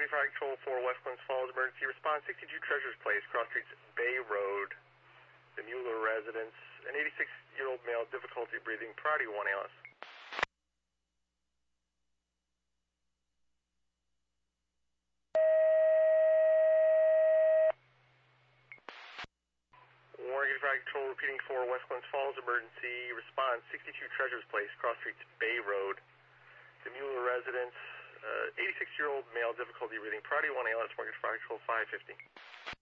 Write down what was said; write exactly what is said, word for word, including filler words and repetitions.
Fire Control for West Glens Falls, emergency response, sixty-two Treasures Place, Cross Streets Bay Road, the Mueller residence, an eighty-six-year-old male, difficulty breathing, priority one A L S. Warren Fire Control repeating for West Glens Falls, emergency response, sixty-two Treasures Place, Cross Streets Bay Road, the Mueller residence, uh, eighty-six-year-old male, difficulty breathing, priority one A L S, Morgan Fire Control five fifty.